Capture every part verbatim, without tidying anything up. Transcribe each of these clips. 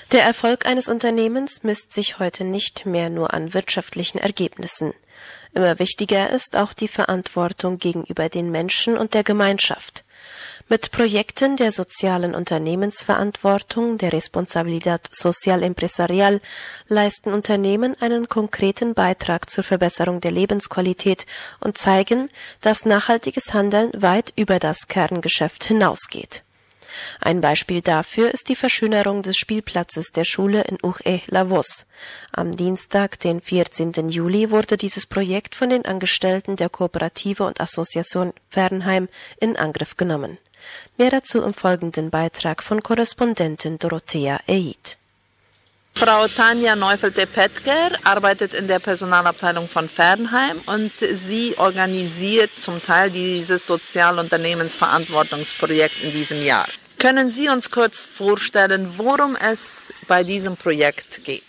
Der Erfolg eines Unternehmens misst sich heute nicht mehr nur an wirtschaftlichen Ergebnissen. Immer wichtiger ist auch die Verantwortung gegenüber den Menschen und der Gemeinschaft. Mit Projekten der sozialen Unternehmensverantwortung, der Responsabilidad Social Empresarial, leisten Unternehmen einen konkreten Beitrag zur Verbesserung der Lebensqualität und zeigen, dass nachhaltiges Handeln weit über das Kerngeschäft hinausgeht. Ein Beispiel dafür ist die Verschönerung des Spielplatzes der Schule in Uj-e-La-Voz. Am Dienstag, den vierzehnten Juli, wurde dieses Projekt von den Angestellten der Kooperative und Association Fernheim in Angriff genommen. Mehr dazu im folgenden Beitrag von Korrespondentin Dorothea Eid. Frau Tanja Neufeld-de-Petker arbeitet in der Personalabteilung von Fernheim und sie organisiert zum Teil dieses Sozialunternehmensverantwortungsprojekt in diesem Jahr. Können Sie uns kurz vorstellen, worum es bei diesem Projekt geht?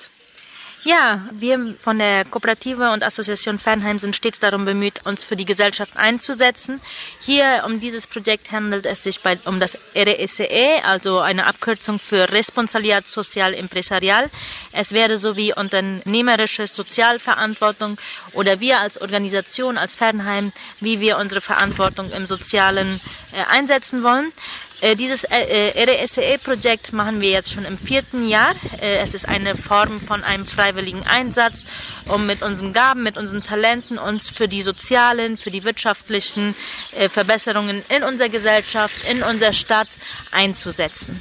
Ja, wir von der Kooperative und Association Fernheim sind stets darum bemüht, uns für die Gesellschaft einzusetzen. Hier um dieses Projekt handelt es sich bei, um das R S E, also eine Abkürzung für Responsabilidad Social Empresarial. Es wäre so wie unternehmerische Sozialverantwortung oder wir als Organisation, als Fernheim, wie wir unsere Verantwortung im Sozialen äh, einsetzen wollen. Äh, dieses äh, R S E-Projekt machen wir jetzt schon im vierten Jahr. Äh, es ist eine Form von einem freiwilligen Einsatz, um mit unseren Gaben, mit unseren Talenten uns für die sozialen, für die wirtschaftlichen äh, Verbesserungen in unserer Gesellschaft, in unserer Stadt einzusetzen.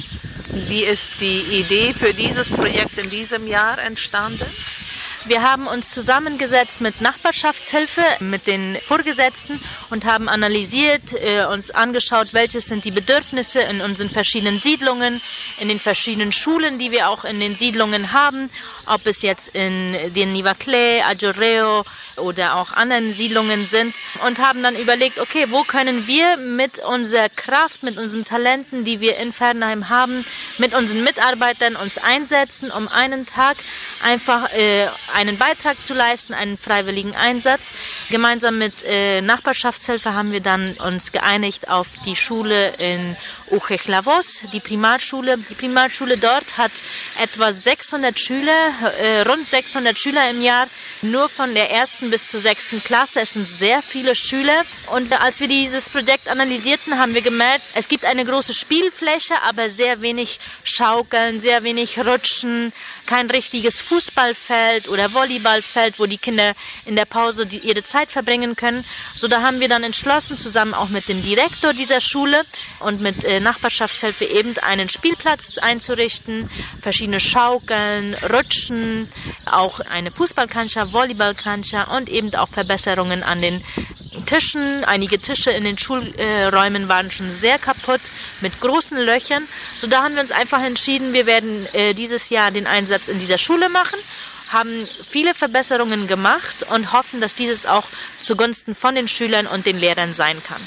Wie ist die Idee für dieses Projekt in diesem Jahr entstanden? Wir haben uns zusammengesetzt mit Nachbarschaftshilfe, mit den Vorgesetzten und haben analysiert, äh, uns angeschaut, welches sind die Bedürfnisse in unseren verschiedenen Siedlungen, in den verschiedenen Schulen, die wir auch in den Siedlungen haben, ob es jetzt in den Nivaclé, Ajorreo oder auch anderen Siedlungen sind und haben dann überlegt, okay, wo können wir mit unserer Kraft, mit unseren Talenten, die wir in Fernheim haben, mit unseren Mitarbeitern uns einsetzen, um einen Tag einfach äh, einen Beitrag zu leisten, einen freiwilligen Einsatz. Gemeinsam mit äh, Nachbarschaftshilfe haben wir dann uns geeinigt auf die Schule in Uj-e-La-Voz, die Primarschule. Die Primarschule dort hat etwa sechshundert Schüler, äh, rund sechshundert Schüler im Jahr, nur von der ersten bis zur sechsten Klasse. Es sind sehr viele Schüler. Und als wir dieses Projekt analysierten, haben wir gemerkt, es gibt eine große Spielfläche, aber sehr wenig Schaukeln, sehr wenig Rutschen, kein richtiges Fußballfeld oder Volleyballfeld, wo die Kinder in der Pause die, ihre Zeit verbringen können. So, da haben wir dann entschlossen, zusammen auch mit dem Direktor dieser Schule und mit äh, Nachbarschaftshilfe eben einen Spielplatz einzurichten, verschiedene Schaukeln, Rutschen, auch eine Fußballkancha, Volleyballkancha und eben auch Verbesserungen an den Tischen. Einige Tische in den Schulräumen waren schon sehr kaputt mit großen Löchern. So, da haben wir uns einfach entschieden, wir werden äh, dieses Jahr den Einsatz in dieser Schule machen, haben viele Verbesserungen gemacht und hoffen, dass dieses auch zugunsten von den Schülern und den Lehrern sein kann.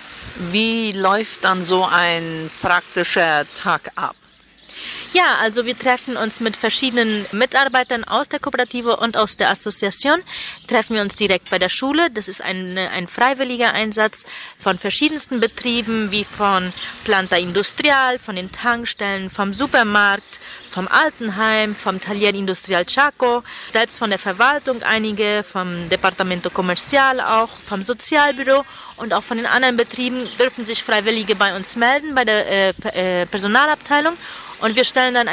Wie läuft dann so ein praktischer Tag ab? Ja, also wir treffen uns mit verschiedenen Mitarbeitern aus der Kooperative und aus der Association, treffen wir uns direkt bei der Schule. Das ist ein, ein freiwilliger Einsatz von verschiedensten Betrieben, wie von Planta Industrial, von den Tankstellen, vom Supermarkt, vom Altenheim, vom Taller Industrial Chaco, selbst von der Verwaltung einige, vom Departamento Comercial auch, vom Sozialbüro und auch von den anderen Betrieben dürfen sich Freiwillige bei uns melden, bei der äh, Personalabteilung. Und wir stellen dann